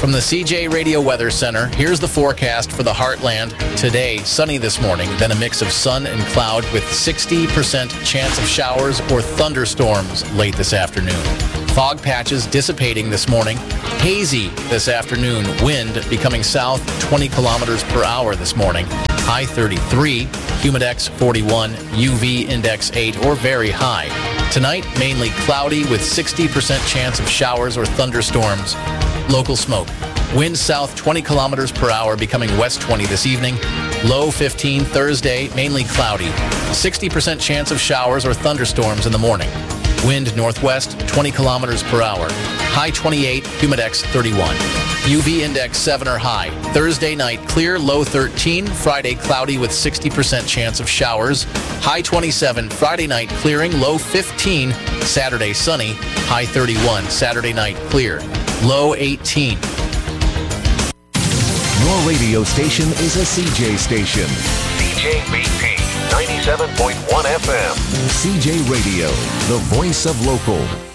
From the CJ Radio Weather Center, here's the forecast for the Heartland. Today, sunny this morning, then a mix of sun and cloud with 60% chance of showers or thunderstorms late this afternoon. Fog patches dissipating this morning. Hazy this afternoon. Wind becoming south 20 kilometers per hour this morning. High 33, humidex 41, UV index 8 or very high. Tonight, mainly cloudy with 60% chance of showers or thunderstorms. Local smoke. Wind south 20 kilometers per hour becoming west 20 this evening. Low 15 Thursday, mainly cloudy. 60% chance of showers or thunderstorms in the morning. Wind northwest 20 kilometers per hour. High 28, humidex 31. UV index 7 or high. Thursday night clear, low 13. Friday cloudy with 60% chance of showers. High 27. Friday night clearing, low 15. Saturday sunny. High 31. Saturday night clear. Low 18. Your radio station is a CJ station. CJBP 97.1 FM. CJ Radio, the voice of local.